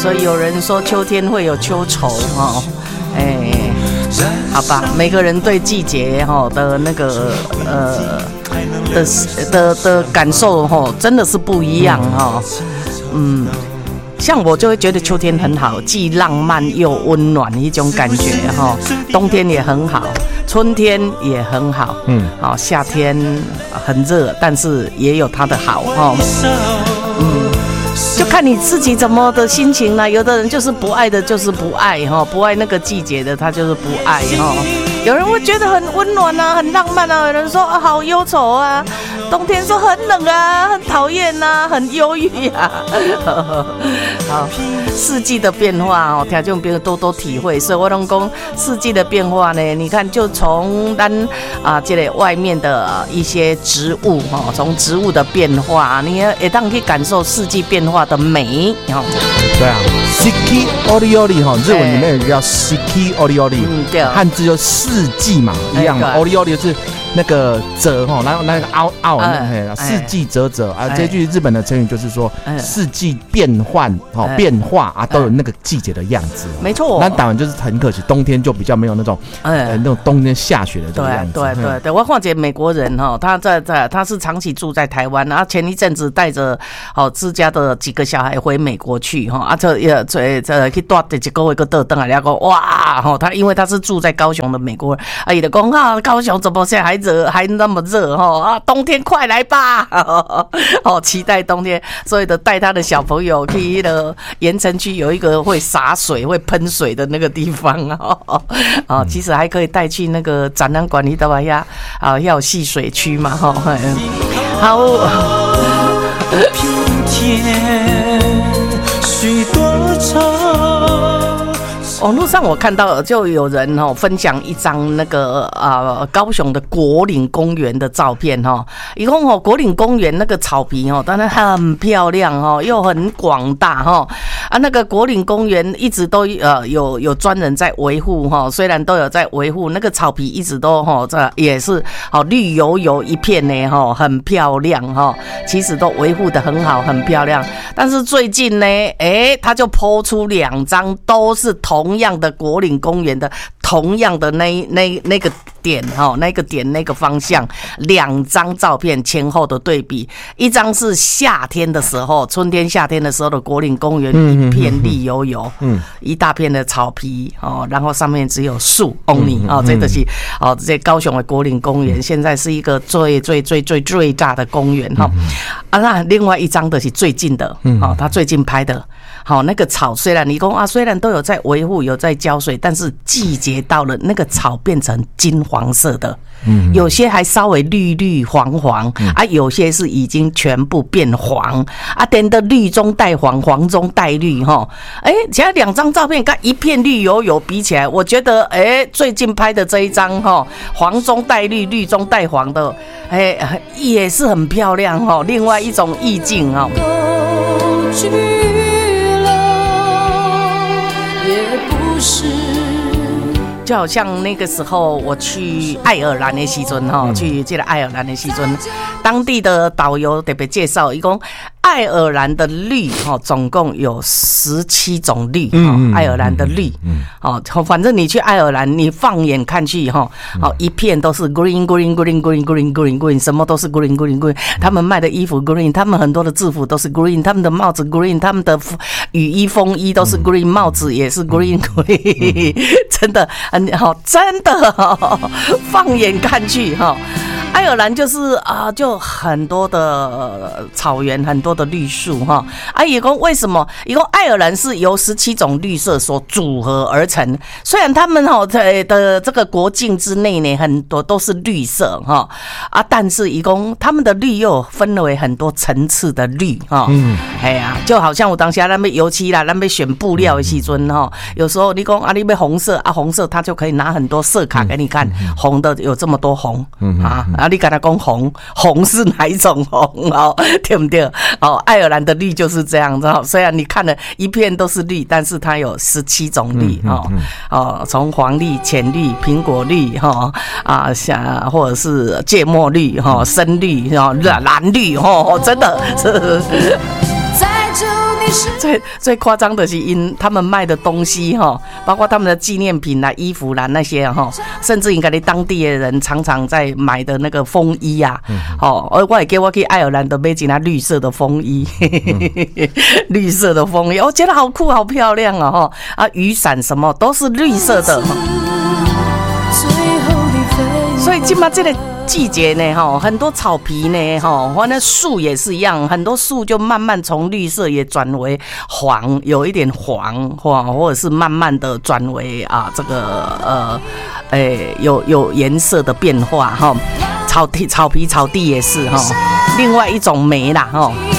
所以有人说秋天会有秋愁哈，好吧，每个人对季节哈的那个的感受哈，真的是不一样哈。像我就会觉得秋天很好，既浪漫又温暖一种感觉哈。冬天也很好，春天也很好，夏天很热，但是也有它的好哈。就看你自己怎么的心情啦。有的人就是不爱的，就是不爱哈，不爱那个季节的，他就是不爱哈。有人会觉得很温暖啊，很浪漫啊，有人说好忧愁啊，冬天说很冷啊，很讨厌啊，很忧郁啊。好，四季的变化哦，听众朋友多多体会。所以我拢讲四季的变化呢，你看就从这个外面的一些植物哈，从植物的变化，你也当去感受四季变化的美哈。 对啊 ，Siki Oriori 哈，日文里面有一个叫 Siki Oriori， 对， 汉字就四季嘛，一样的 Oriori 是那个折哈，然后那个凹四季折啊，这句日本的成语就是说四季变换变化啊，都有那个季节的样子。 没错， 那当然就是很可惜，冬天就比较没有那种那种冬天下雪的这个样子。 对，我看见美国人哈，他是长期住在台湾，然后前一阵子带着自家的几个小孩回美国去哈，这去住一个月个倒转来，然后哇他因为他是住在高雄的美国人，伊就讲高雄怎么现在还那么热冬天快来吧，期待冬天，所以的带他的小朋友去的盐城区有一个会洒水会喷水的那个地方其实还可以带去那个展览馆里头要有戏水区嘛好。许多愁。网络上我看到就有人分享一张那个高雄的国岭公园的照片一共国岭公园那个草皮当然很漂亮又很广大那个国岭公园一直都有专人在维护虽然都有在维护那个草皮一直都这也是绿油油一片呢很漂亮其实都维护得很好很漂亮，但是最近呢他就po出2张都是同样的国岭公园的同样的那个点那个点那个方向，2张照片前后的对比，一张是夏天的时候，春天夏天的时候的国岭公园，一片绿油油，一大片的草皮然后上面只有树 only 这就是这高雄的国岭公园，现在是一个最大的公园那另外一张的是最近的他最近拍的那个草虽然你说虽然都有在维护有在浇水，但是季节到了那个草变成金黄色的，有些还稍微绿黄有些是已经全部变黄等的绿中带黄，黄中带绿其他2张照片跟一片绿油油比起来，我觉得最近拍的这一张黄中带绿，绿中带黄的也是很漂亮另外一种意境就好像那个时候我去爱尔兰的时候去这个爱尔兰的时候，当地的导游特别介绍一共爱尔兰的绿总共有17种绿爱尔兰的绿反正你去爱尔兰你放眼看去一片都是 green， 什么都是 green， 他们卖的衣服 green， 他们很多的制服都是 green， 他们的帽子 green， 他们的雨衣风衣都是 green， 帽子也是 green， 真的真的放眼看去爱尔兰就是就很多的草原，很多的绿树也说为什么？也说爱尔兰是由17种绿色所组合而成。虽然他们的这个国境之内呢，很多都是绿色但是也说他们的绿又分为很多层次的绿就好像我当下咱们油漆啦，咱们选布料的时候有时候你说你要红色红色，他就可以拿很多色卡给你看，红的有这么多红你跟他讲红是哪一种红对不对爱尔兰的绿就是这样子虽然你看了一片都是绿，但是它有17种绿从黄绿、浅绿、苹果绿或者是芥末绿深绿蓝绿真的是在这里最夸张的是他们卖的东西哈，包括他们的纪念品啦、衣服啦那些哈，甚至应该你当地的人常常在买的那个风衣啊，而我也给我去爱尔兰的买几那绿色的风衣，绿色的风衣，我觉得好酷好漂亮哦哈，雨伞什么都是绿色的，所以今嘛这个季节呢，很多草皮呢，或那树也是一样，很多树就慢慢从绿色也转为黄，有一点黄，或者是慢慢的转为这个有颜色的变化哈。草皮、草地也是哈，另外一种美啦哈。